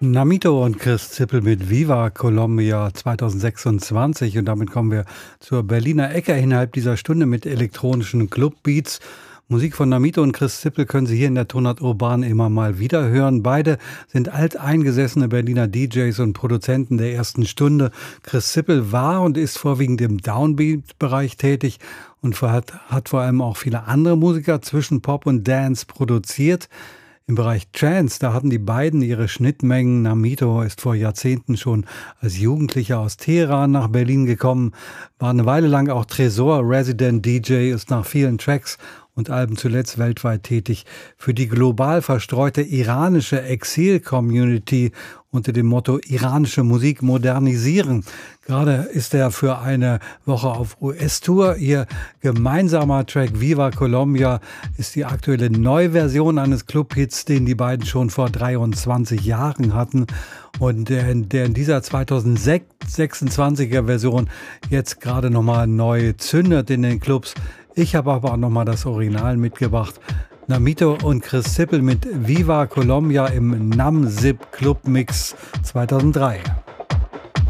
Namito und Chris Zippel mit Viva Colombia 2026 und damit kommen wir zur Berliner Ecke innerhalb dieser Stunde mit elektronischen Clubbeats. Musik von Namito und Chris Zippel können Sie hier in der Tonart Urban immer mal wieder hören. Beide sind alteingesessene Berliner DJs und Produzenten der ersten Stunde. Chris Zippel war und ist vorwiegend im Downbeat-Bereich tätig und hat vor allem auch viele andere Musiker zwischen Pop und Dance produziert. Im Bereich Trance, da hatten die beiden ihre Schnittmengen. Namito ist vor Jahrzehnten schon als Jugendlicher aus Teheran nach Berlin gekommen, war eine Weile lang auch Tresor Resident DJ, ist nach vielen Tracks und Alben zuletzt weltweit tätig für die global verstreute iranische Exil-Community unter dem Motto iranische Musik modernisieren. Gerade ist er für eine Woche auf US-Tour. Ihr gemeinsamer Track Viva Colombia ist die aktuelle Neuversion eines Clubhits, den die beiden schon vor 23 Jahren hatten und der in dieser 2026er Version jetzt gerade nochmal neu zündet in den Clubs. Ich habe aber auch nochmal das Original mitgebracht. Namito und Chris Zippel mit Viva Colombia im Nam Zip Club Mix 2003.